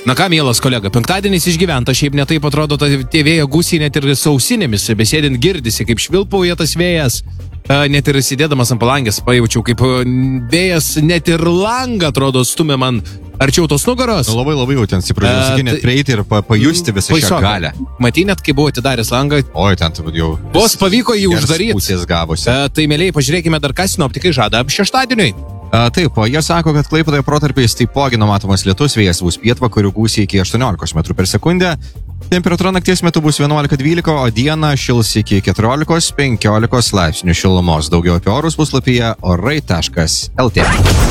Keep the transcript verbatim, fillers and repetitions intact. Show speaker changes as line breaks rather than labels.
Na ką, mielas kolega, penktadienis išgyventa, šiaip netaip atrodo, tie vėjo gūsiai net ir sausinėmis, besėdint girdisi, kaip švilpauja tas vėjas, net ir sėdėdamas ant palangės pajaučiau, kaip vėjas net ir langą, atrodo, stumia man arčiau tos nugaros.
Labai labai jau ten stipriai, sakai, net prieiti ir pa, pajusti visą šią galę.
Matai, net kai buvo atidaręs langą.
Oi, ten turbūt jau.
Vos pavyko jį uždaryti.
Pusės gavosi.
Tai, mėlyje, pažiūrėkime dar, ką sinoptikai žada šeštadieniui.
A, taip, o jie sako, kad Klaipėdoje protarpiais taipogi numatomas lietus, vėjas bus pietvakarių gūsiai iki aštuoniolikos metrų per sekundę. Temperatūra nakties metu bus vienuolika dvylika, o dieną šils iki keturiolikos penkiolikos laipsnių šilumos. Daugiau apie orus puslapyje orai taškas lt.